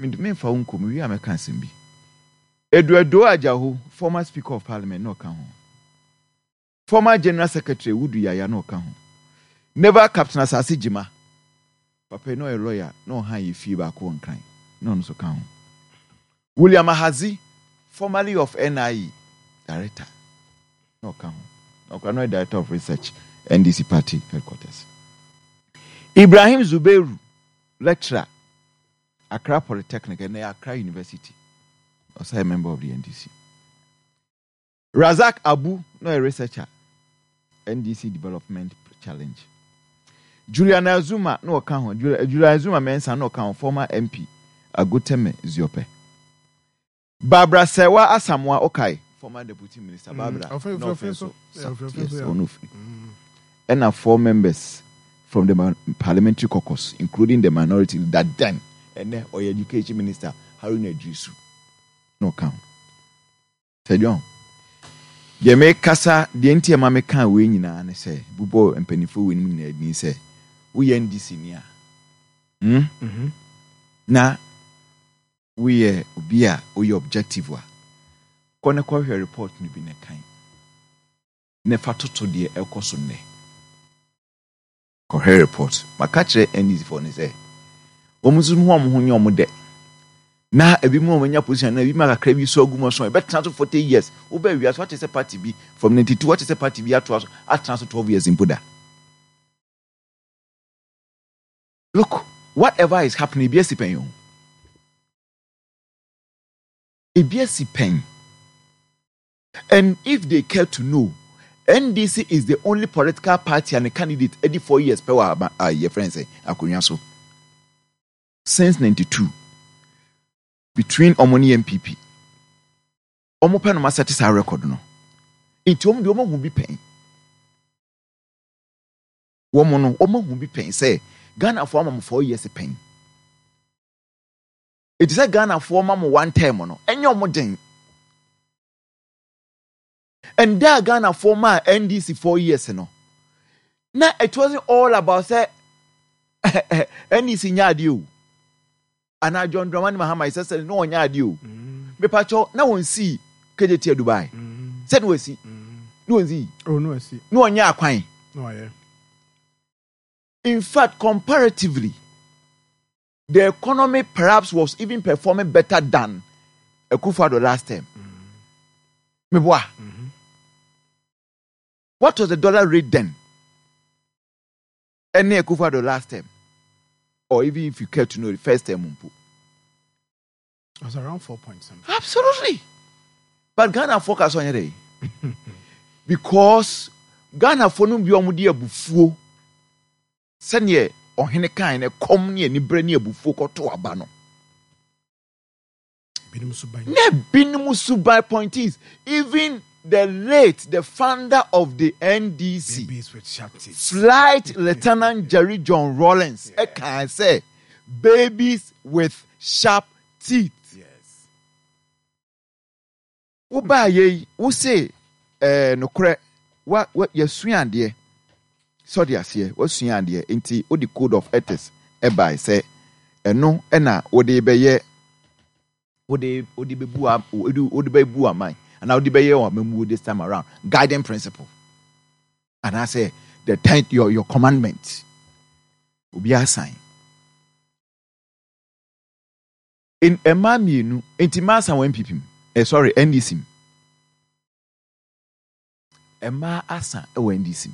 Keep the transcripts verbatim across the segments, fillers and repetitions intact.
me fa unko me wi ameka asem bi. Eduado Ajaho, former Speaker of Parliament, no kan ho. Former General Secretary Wudu Yaya no kan ho. Never Captain Asasi Jima. Papa no a lawyer, no ha ye fi ba ko nkran. No no so kan ho. William Ahazi, formerly of N I E, director. No kan ho. No no director of research, N D C party headquarters. Ibrahim Zubeiru, lecturer, Accra Polytechnic and Accra University. Also a member of the N D C. Razak Abu, no a researcher, N D C Development Challenge. Juliana Zuma, no account. Juliana Zuma Mensa, no account, former M P, Aguteme Ziope. Barbara Sewa Asamoah Okai, former Deputy Minister. Barbara, mm, no offense, so, so, yes, yeah. mm. And our four members from the parliamentary caucus, including the minority that then, and then our education minister, Haruna Idrisu. No count. Say John. Ye make kasa the enti ma me kan we nyina ne say bubo empanifo we nim na adin say we N D C nia. Hmm? Mhm. Na we e obi a we objective wa. Kone ko hwe report ni bi ne kan. Ne fatoto de ekoso ne. Ko hwe report. Maka kire N D C for ne say. Omuzu mu ho nye omude. Na ebi mu omanya position na ebi ma kakra bi so agumo so e betra so forty years wo ba wi as what is a party bi from ninety-two what is a party bi ato at so twelve years in Buda. Look, whatever is happening bi esi pen yo e bi esi pen. And if they care to know, N D C is the only political party and a candidate every four years per uh, your friends say akonya so since ninety-two. Between Omoni and P P. Omo pen ma set sa record no. Inti omo de omo hu bi pen. Womo no omo hu bi pen say Ghana for am four years pen. It is a Ghana for am one term no. Enyo omo den. And that Ghana for ma N D C four years no. Now it wasn't all about say N D C nyadi o. Ana John Dramani Mahama is said no onya adio. Me pacho na won see K J T Dubai. Said no see. No won see. Oh no see. No onya akwan. No yeah. In fact, comparatively, the economy perhaps was even performing better than Akufo-Addo last time. Me boy. What was the dollar rate then? Any Akufo-Addo last time? Or even if you care to know the first time, it was around four point something. Absolutely. But Ghana focus on it. Because Ghana for no be omudi abufuo. Sanye ohene kan ne kom ne ni bre ne abufuo koto aba no. Binimu subai. Ne binimu subai point is even the late, the founder of the N D C, Flight Lieutenant Jerry John Rawlings, yeah. I can say, babies with sharp teeth. Yes. Uba ye, u say, eh, no kre, what, what, you swing dear, so dear, see, what swing dear, inti, o the code of ethics, eba, say, eh, no, ena, o de be ye, o de, o de be bua, o de, o de be bua mine. And now the Bayer this time around. Guiding principle. And I say the tenth your your commandment will be a sign. In a mammy, intimasa when people eh sorry, N D C. Emma asa e N D C.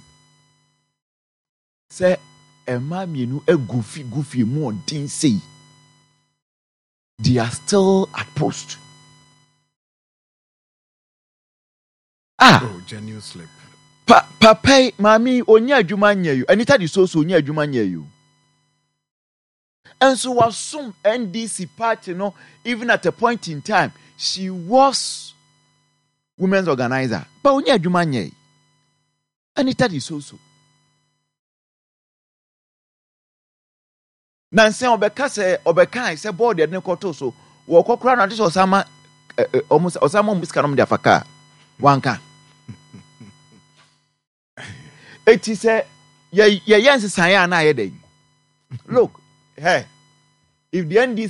Say a mammy no a goofy goofy more didn't say. They are still at post. Ah, oh, genuine slip. Pa, papa, mami, onya adwuma nya you. Anita di so so onya adwuma nya you. And so was some N D C party, no, even at a point in time, she was women's organizer. But onya adwuma nya. Anita di so so. Nanse obeka se obeka se board ne koto so. Wo kokora na dis osama almost osama muska no de afaka. Wanka. It is a yeah, yeah, yes, I am. Look, hey, if the N D C